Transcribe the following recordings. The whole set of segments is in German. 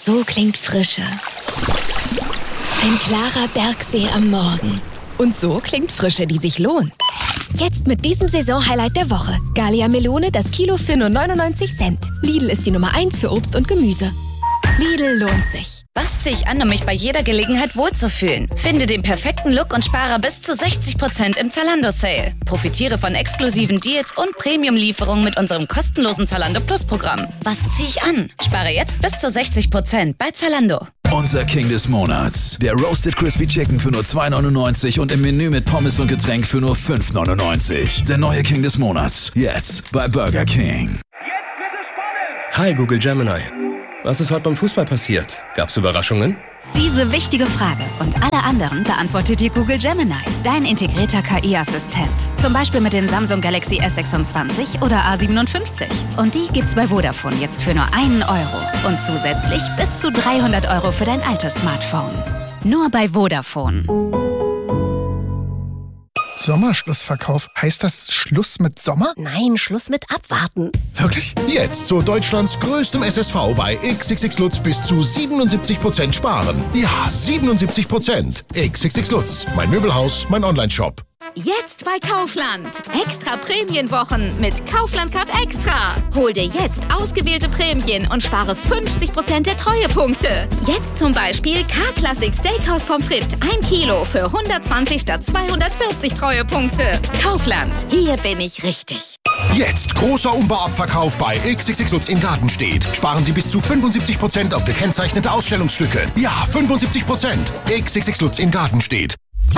So klingt Frische. Ein klarer Bergsee am Morgen. Und so klingt Frische, die sich lohnt. Jetzt mit diesem Saisonhighlight der Woche. Gallia Melone, das Kilo für nur 99 Cent. Lidl ist die Nummer 1 für Obst und Gemüse. Lidl lohnt sich. Was ziehe ich an, um mich bei jeder Gelegenheit wohlzufühlen? Finde den perfekten Look und spare bis zu 60% im Zalando-Sale. Profitiere von exklusiven Deals und Premium-Lieferungen mit unserem kostenlosen Zalando Plus-Programm. Was ziehe ich an? Spare jetzt bis zu 60% bei Zalando. Unser King des Monats. Der Roasted Crispy Chicken für nur 2,99 und im Menü mit Pommes und Getränk für nur 5,99. Der neue King des Monats. Jetzt bei Burger King. Jetzt wird es spannend! Hi Google Gemini. Was ist heute beim Fußball passiert? Gab's Überraschungen? Diese wichtige Frage und alle anderen beantwortet dir Google Gemini, dein integrierter KI-Assistent. Zum Beispiel mit dem Samsung Galaxy S26 oder A57. Und die gibt's bei Vodafone jetzt für nur €1. Und zusätzlich bis zu 300 € für dein altes Smartphone. Nur bei Vodafone. Sommerschlussverkauf. Heißt das Schluss mit Sommer? Nein, Schluss mit Abwarten. Wirklich? Jetzt zu Deutschlands größtem SSV bei XXX Lutz bis zu 77% sparen. Ja, 77%. XXX Lutz. Mein Möbelhaus, mein Onlineshop. Jetzt bei Kaufland. Extra Prämienwochen mit Kaufland Card Extra. Hol dir jetzt ausgewählte Prämien und spare 50% der Treuepunkte. Jetzt zum Beispiel K-Classic Steakhouse Pommes frites 1 Kilo für 120 statt 240 Treuepunkte. Kaufland. Hier bin ich richtig. Jetzt großer Umbauabverkauf bei XXX Lutz in Gartenstedt. Sparen Sie bis zu 75% auf gekennzeichnete Ausstellungsstücke. Ja, 75%. XXX Lutz in Gartenstedt.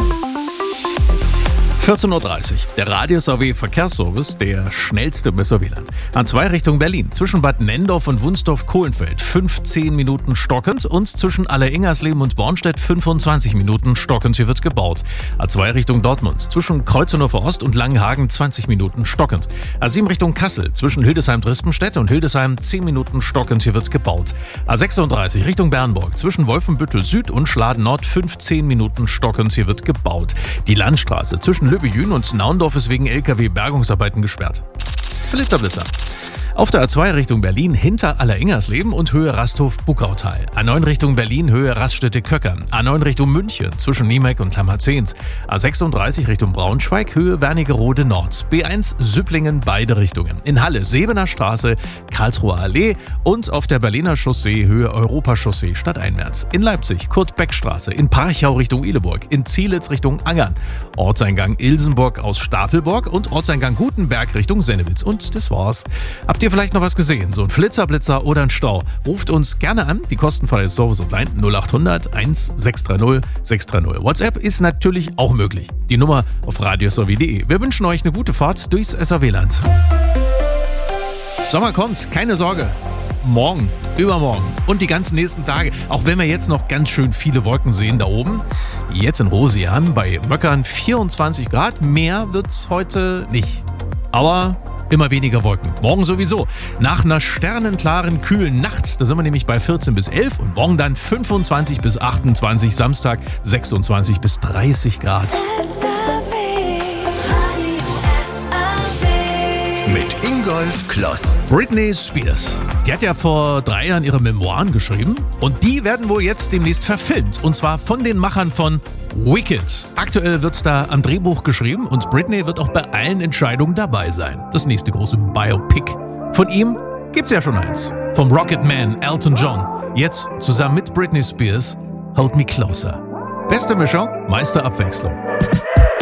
14.30 Uhr. Der Radius AW Verkehrsservice, der schnellste im SAW-Land. A2 Richtung Berlin. Zwischen Bad Nendorf und Wunsdorf-Kohlenfeld 15 Minuten stockend und zwischen Aller-Ingersleben und Bornstedt 25 Minuten stockend. Hier wird gebaut. A2 Richtung Dortmund. Zwischen Kreuznachur Ost und Langenhagen 20 Minuten stockend. A7 Richtung Kassel. Zwischen Hildesheim-Drispenstedt und Hildesheim 10 Minuten stockend. Hier wird gebaut. A36 Richtung Bernburg. Zwischen Wolfenbüttel Süd und Schladen Nord 15 Minuten stockend. Hier wird gebaut. Die Landstraße zwischen Lübbejün und Naundorf ist wegen LKW-Bergungsarbeiten gesperrt. Blitzer. Auf der A2 Richtung Berlin hinter Aller-Ingersleben und Höhe Rasthof-Buckautal. A9 Richtung Berlin Höhe Raststätte-Köckern. A9 Richtung München zwischen Niemek und Lammerzehns. A36 Richtung Braunschweig Höhe Wernigerode Nord. B1 Süpplingen beide Richtungen. In Halle Sebener Straße, Karlsruher Allee und auf der Berliner Chaussee Höhe Europachaussee Stadteinwärts. In Leipzig Kurt-Beck-Straße. In Parchau Richtung Ihleburg. In Zielitz Richtung Angern. Ortseingang Ilsenburg aus Stapelborg und Ortseingang Gutenberg Richtung Sennewitz. Und das war's. Habt ihr vielleicht noch was gesehen? So ein Flitzer oder ein Stau? Ruft uns gerne an. Die kostenfreie Service Line 0800 1630 630. WhatsApp ist natürlich auch möglich. Die Nummer auf radiosw.de. Wir wünschen euch eine gute Fahrt durchs SAW-Land. Sommer kommt, keine Sorge. Morgen, übermorgen und die ganzen nächsten Tage. Auch wenn wir jetzt noch ganz schön viele Wolken sehen da oben. Jetzt in Rosian bei Möckern 24 Grad. Mehr wird's heute nicht. Aber immer weniger Wolken. Morgen sowieso. Nach einer sternenklaren, kühlen Nacht, da sind wir nämlich bei 14 bis 11 und morgen dann 25 bis 28, Samstag 26 bis 30 Grad. Mit Ingolf Kloss. Britney Spears. Die hat ja vor 3 Jahren ihre Memoiren geschrieben und die werden wohl jetzt demnächst verfilmt. Und zwar von den Machern von Wicked. Aktuell wird da am Drehbuch geschrieben und Britney wird auch bei allen Entscheidungen dabei sein. Das nächste große Biopic. Von ihm gibt's ja schon eins. Vom Rocketman Elton John. Jetzt zusammen mit Britney Spears Hold Me Closer. Beste Mischung, meiste Abwechslung.